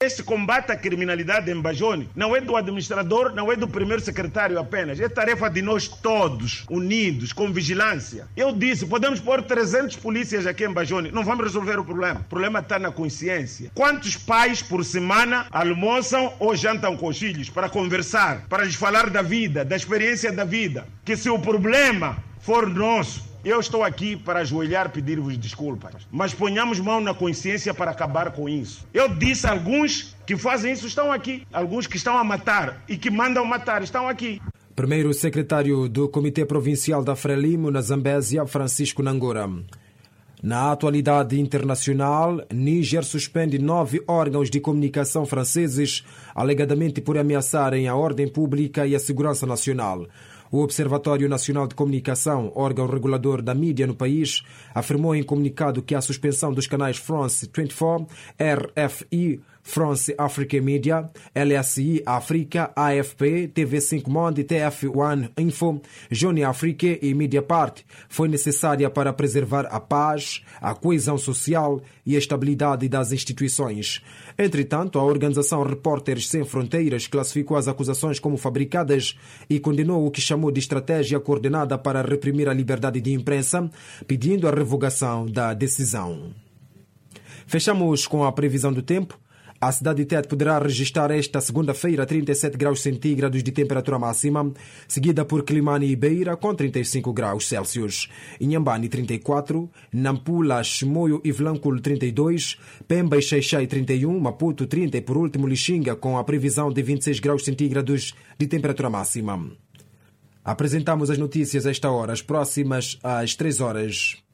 Este combate à criminalidade em Bajone não é do administrador, não é do primeiro secretário apenas. É tarefa de nós todos, unidos, com vigilância. Eu disse, podemos pôr 300 polícias aqui em Bajone, não vamos resolver o problema. O problema está na consciência. Quantos pais por semana almoçam ou jantam com os filhos para conversar, para lhes falar da vida, da experiência da vida? Que se o problema for nosso, eu estou aqui para ajoelhar, pedir-vos desculpas. Mas ponhamos mão na consciência para acabar com isso. Eu disse, alguns que fazem isso estão aqui. Alguns que estão a matar e que mandam matar estão aqui. Primeiro secretário do Comitê Provincial da Frelimo, na Zambésia, Francisco Nangora. Na atualidade internacional, Níger suspende 9 órgãos de comunicação franceses, alegadamente por ameaçarem a ordem pública e a segurança nacional. O Observatório Nacional de Comunicação, órgão regulador da mídia no país, afirmou em comunicado que a suspensão dos canais France 24, RFI, France Africa Media, LSI África, AFP, TV5 Monde, TF1 Info, Jeune Afrique e Mediapart foi necessária para preservar a paz, a coesão social e a estabilidade das instituições. Entretanto, a organização Repórteres Sem Fronteiras classificou as acusações como fabricadas e condenou o que chamou de estratégia coordenada para reprimir a liberdade de imprensa, pedindo a revogação da decisão. Fechamos com a previsão do tempo. A cidade de Tete poderá registrar esta segunda-feira 37 graus centígrados de temperatura máxima, seguida por Climane e Beira com 35 graus Celsius. Inhambane 34, Nampula, Chimoio e Vilanculo 32, Pemba e Xai-Xai 31, Maputo 30 e por último Lixinga com a previsão de 26 graus centígrados de temperatura máxima. Apresentamos as notícias a esta hora, as próximas às 3 horas.